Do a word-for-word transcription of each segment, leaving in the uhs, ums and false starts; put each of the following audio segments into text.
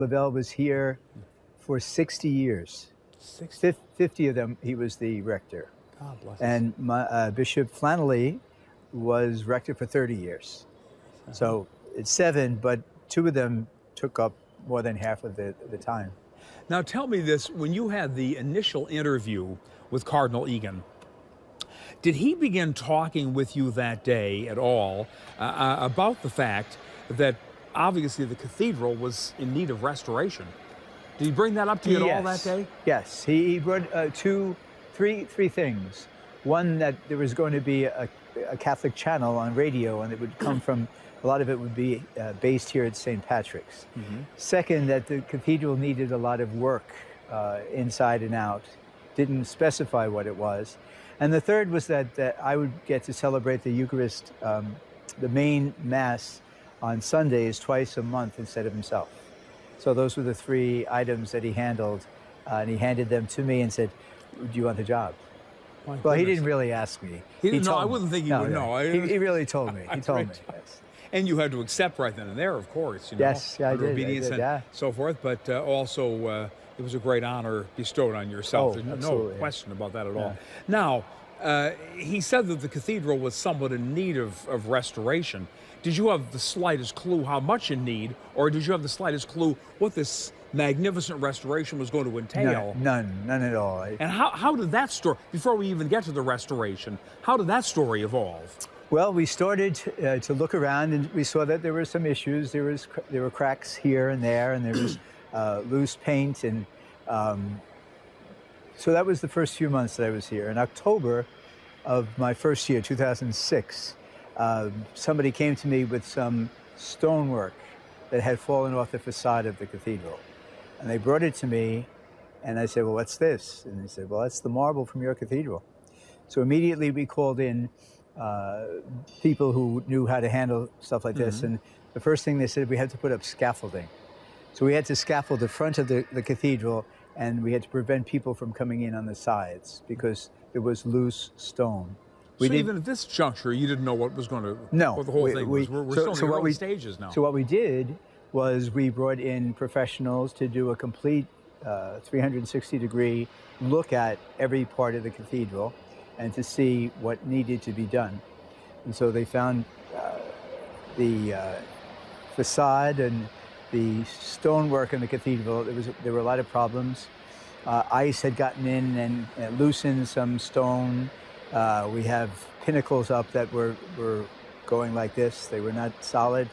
Lavelle was here for sixty years. sixty. fifty of them, he was the rector. God bless. And my, uh, Bishop Flannelly was rector for thirty years. Uh-huh. So it's seven, but two of them took up more than half of the, the time. Now tell me this, when you had the initial interview with Cardinal Egan, did he begin talking with you that day at all uh, about the fact that obviously the cathedral was in need of restoration? Did he bring that up to you at yes. all that day? Yes, he, he brought uh, two, three, three things. One, that there was going to be a, a Catholic channel on radio, and it would come from, a lot of it would be uh, based here at Saint Patrick's. Mm-hmm. Second, that the cathedral needed a lot of work uh, inside and out. Didn't specify what it was. And the third was that, that I would get to celebrate the Eucharist, um, the main Mass, on Sundays twice a month instead of himself. So those were the three items that he handled, uh, and he handed them to me and said, "Do you want the job?" My well, goodness. He didn't really ask me. He didn't he know. told I wouldn't me. think he no, would no. know. I, he, he really told me. He told me. Yes. And you had to accept right then and there, of course. You know, yes, yeah, I did. Obedience I did, and yeah. so forth. But uh, also, uh, it was a great honor bestowed on yourself. Oh, There's no yeah. question about that at yeah. all. Now, uh, he said that the cathedral was somewhat in need of, of restoration. Did you have the slightest clue how much in need, or did you have the slightest clue what this magnificent restoration was going to entail? None, none, none at all. I, and how, how did that story, before we even get to the restoration, how did that story evolve? Well, we started uh, to look around, and we saw that there were some issues. There was there were cracks here and there, and there was uh, loose paint, and um, so that was the first few months that I was here. In October of my first year, two thousand six, uh, somebody came to me with some stonework that had fallen off the facade of the cathedral, and they brought it to me, and I said, "Well, what's this?" And they said, "Well, that's the marble from your cathedral." So immediately we called in uh, people who knew how to handle stuff like this. Mm-hmm. And the first thing they said, we had to put up scaffolding. So we had to scaffold the front of the, the cathedral, and we had to prevent people from coming in on the sides because there was loose stone. We so even at this juncture, you didn't know what was going to, no, what the whole we, thing we, was. We're, we're so, still in so the early we, stages now. So what we did was we brought in professionals to do a complete uh, three hundred sixty degree look at every part of the cathedral and to see what needed to be done. And so they found uh, the uh, facade and the stonework in the cathedral. There was there were a lot of problems. Uh, ice had gotten in and, and loosened some stone. Uh, we have pinnacles up that were, were going like this. They were not solid.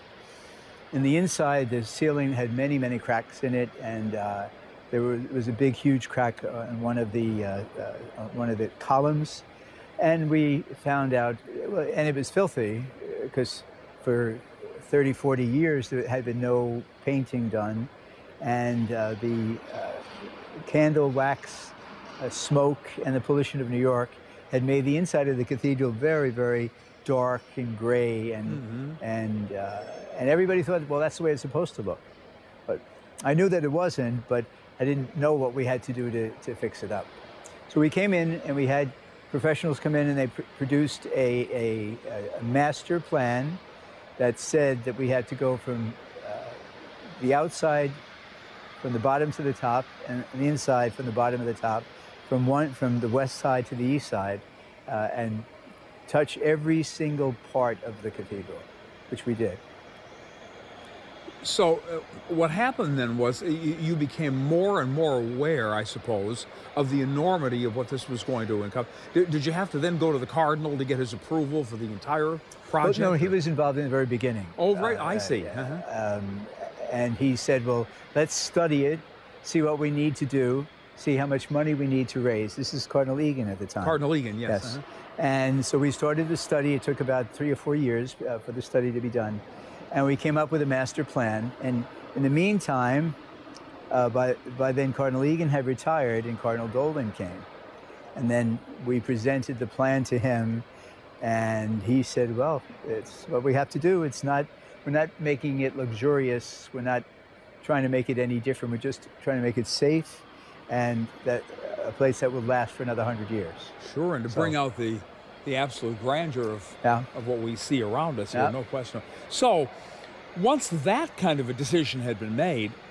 In the inside, the ceiling had many, many cracks in it, and uh, there were, was a big, huge crack on one of the uh, uh, one of the columns. And we found out, and it was filthy, because for thirty, forty years there had been no painting done, and uh, the uh, candle wax uh, smoke and the pollution of New York had made the inside of the cathedral very, very dark and gray, and mm-hmm. and uh, and everybody thought, well, that's the way it's supposed to look. But I knew that it wasn't, but I didn't know what we had to do to, to fix it up. So we came in and we had professionals come in, and they pr produced a, a, a master plan that said that we had to go from uh, the outside, from the bottom to the top, and the inside from the bottom to the top, from one from the west side to the east side, uh, and touch every single part of the cathedral, which we did. So uh, what happened then was you, you became more and more aware, I suppose, of the enormity of what this was going to encompass. Did, did you have to then go to the Cardinal to get his approval for the entire project? Well, no, he was involved in the very beginning. Oh, right, uh, I see. Uh, uh-huh. um, and he said, well, let's study it, see what we need to do, see how much money we need to raise. This is Cardinal Egan at the time. Cardinal Egan, yes. Yes. Uh-huh. And so we started the study. It took about three or four years uh, for the study to be done. And we came up with a master plan. And in the meantime, uh, by, by then Cardinal Egan had retired and Cardinal Dolan came. And then we presented the plan to him, and he said, well, it's what we have to do. It's not, we're not making it luxurious. We're not trying to make it any different. We're just trying to make it safe, and that a place that will last for another hundred years. Sure, and to so, bring out the the absolute grandeur of yeah. of what we see around us here, yeah. no question. So, once that kind of a decision had been made,